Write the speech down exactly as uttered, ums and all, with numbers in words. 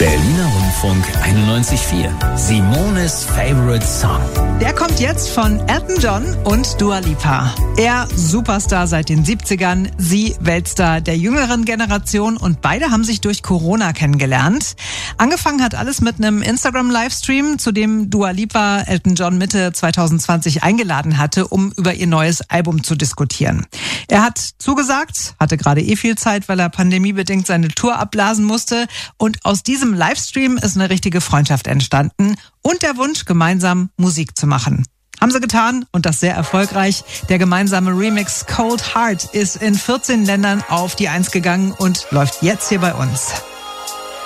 Berliner Rundfunk einundneunzig Komma vier. Simones Favorite Song. Der kommt jetzt von Elton John und Dua Lipa. Er Superstar seit den siebzigern, sie Weltstar der jüngeren Generation und beide haben sich durch Corona kennengelernt. Angefangen hat alles mit einem Instagram-Livestream, zu dem Dua Lipa Elton John Mitte zwanzig zwanzig eingeladen hatte, um über ihr neues Album zu diskutieren. Er hat zugesagt, hatte gerade eh viel Zeit, weil er pandemiebedingt seine Tour abblasen musste, und aus diesem Livestream ist eine richtige Freundschaft entstanden und der Wunsch, gemeinsam Musik zu machen. Haben sie getan und das sehr erfolgreich. Der gemeinsame Remix Cold Heart ist in vierzehn Ländern auf die Eins gegangen und läuft jetzt hier bei uns.